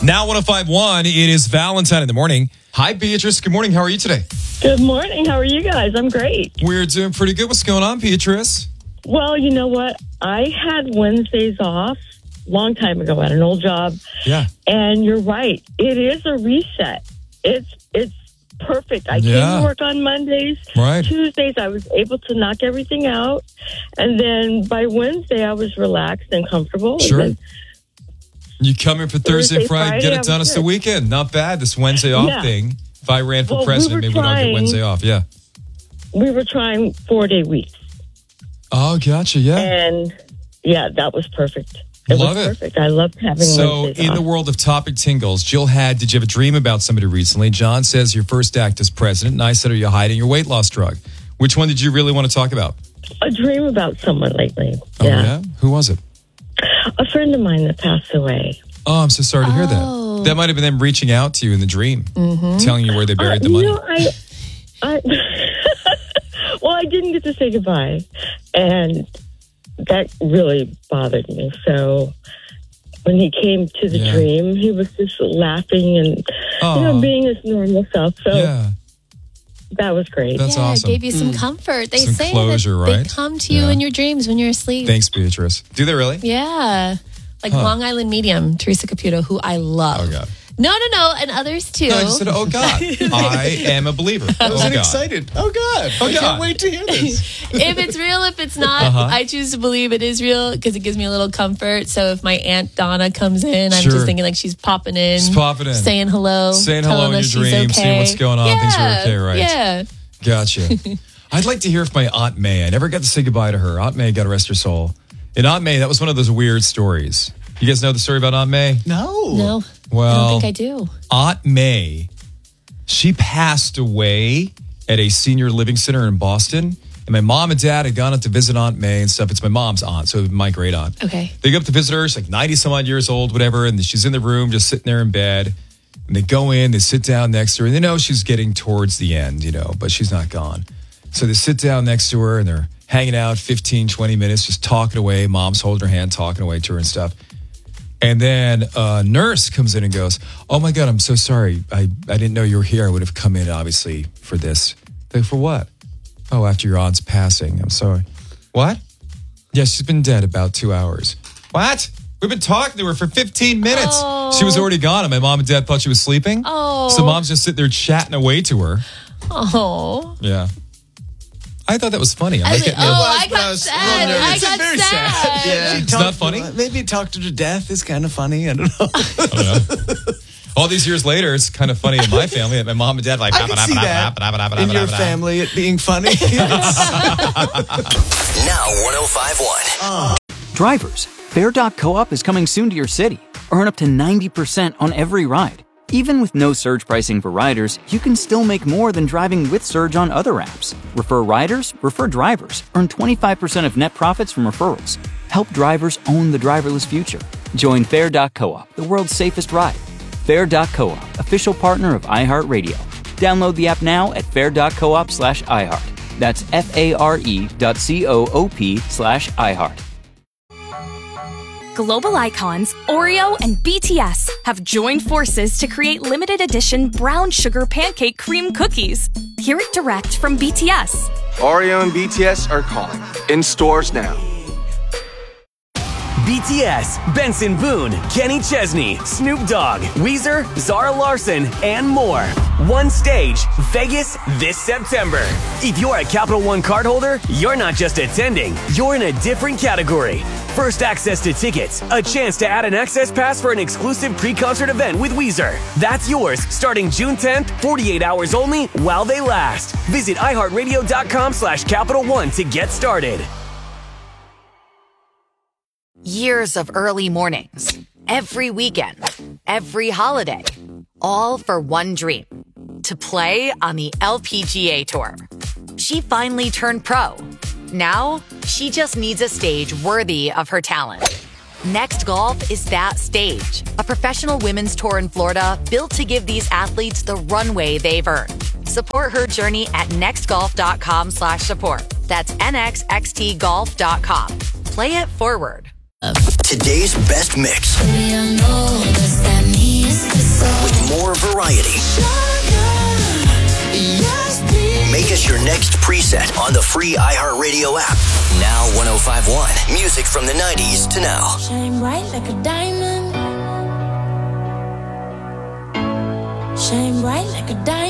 Now 105.1, it is Valentine in the morning. Hi, Beatrice. Good morning. How are you today? Good morning. How are you guys? I'm great. We're doing pretty good. What's going on, Beatrice? Well, you know what? I had Wednesdays off a long time ago at an old job. Yeah. And you're right. It is a reset. It's perfect. I came to work on Mondays. Right. Tuesdays, I was able to knock everything out. And then by Wednesday, I was relaxed and comfortable. Sure. And You come in for Thursday, Friday, get it done. It's the weekend. Not bad, this Wednesday off thing. If I ran for president, maybe we'd all get Wednesday off. Yeah. We were trying 4-day weeks. Oh, gotcha. Yeah. And yeah, that was perfect. It Love was it. perfect. I loved having So, Wednesdays in off. the world of topic tingles, Jill did you have a dream about somebody recently? John says your first act as president. And I said, are you hiding your weight loss drug? Which one did you really want to talk about? A dream about someone lately. Oh, yeah? Who was it? A friend of mine that passed away. Oh, I'm so sorry to hear that. That might have been them reaching out to you in the dream, telling you where they buried the money. Well, I didn't get to say goodbye, and that really bothered me. So when he came to the dream, he was just laughing and being his normal self. So that was great. That's awesome. It gave you some comfort. They Some say closure, that right? they come to you in your dreams when you're asleep. Thanks, Beatrice. Do they really? Yeah. Like Long Island Medium, Teresa Caputo, who I love. Oh, God. No, and others too. No, I just said, oh, God. I am a believer. I was oh, God. excited. Oh, God. I can't wait to hear this. If it's real, if it's not, I choose to believe it is real because it gives me a little comfort. So if my Aunt Donna comes in, I'm just thinking like she's popping in. Just popping in. Saying hello. Saying hello in your dream, okay. seeing what's going on. Yeah, Things are okay, right? Yeah. Gotcha. I'd like to hear if my Aunt May, I never got to say goodbye to her. Aunt May, God rest her soul. And Aunt May, that was one of those weird stories. You guys know the story about Aunt May? No. Well, I don't think I do. Aunt May, she passed away at a senior living center in Boston. And my mom and dad had gone up to visit Aunt May and stuff. It's my mom's aunt, so my great aunt. Okay. They go up to visit her. She's like 90 some odd years old, whatever. And she's in the room just sitting there in bed. And they go in, they sit down next to her. And they know she's getting towards the end, but she's not gone. So they sit down next to her and they're hanging out 15, 20 minutes, just talking away. Mom's holding her hand, talking away to her and stuff. And then a nurse comes in and goes, oh, my God, I'm so sorry. I didn't know you were here. I would have come in, obviously, for this. Like, for what? Oh, after your aunt's passing. I'm sorry. What? Yeah, she's been dead about 2 hours. What? We've been talking to her for 15 minutes. Oh. She was already gone, and my mom and dad thought she was sleeping. Oh. So mom's just sitting there chatting away to her. Oh. Yeah. I thought that was funny. I got sad. I got very sad. Yeah. It's not funny? Maybe talked her to death is kind of funny. I don't know. I don't know. All these years later, it's kind of funny in my family that my mom and dad like. I can see that in your family, it being funny. Now 105.1. Drivers, Fair.coop is coming soon to your city. Earn up to 90% on every ride. Even with no surge pricing for riders, you can still make more than driving with surge on other apps. Refer riders, refer drivers. Earn 25% of net profits from referrals. Help drivers own the driverless future. Join Fair.coop, the world's safest ride. Fair.coop, official partner of iHeartRadio. Download the app now at fair.coop/iHeart. That's FARE.coop/iHeart. Global icons Oreo and BTS have joined forces to create limited edition brown sugar pancake cream cookies. Hear it direct from BTS. Oreo and BTS are calling. In stores now. BTS, Benson Boone, Kenny Chesney, Snoop Dogg, Weezer, Zara Larsson, and more. One stage, Vegas, this September. If you're a Capital One cardholder, you're not just attending, you're in a different category. First access to tickets, a chance to add an access pass for an exclusive pre-concert event with Weezer. That's yours starting June 10th, 48 hours only while they last. Visit iHeartRadio.com/Capital One to get started. Years of early mornings, every weekend, every holiday, all for one dream, to play on the LPGA Tour. She finally turned pro. Now, she just needs a stage worthy of her talent. Next Golf is that stage, a professional women's tour in Florida built to give these athletes the runway they've earned. Support her journey at nextgolf.com/support. That's nxxtgolf.com. Play it forward. Today's best mix. Reset on the free iHeartRadio app. Now 105.1. Music from the 90s to now. Shine bright like a diamond. Shine bright like a diamond.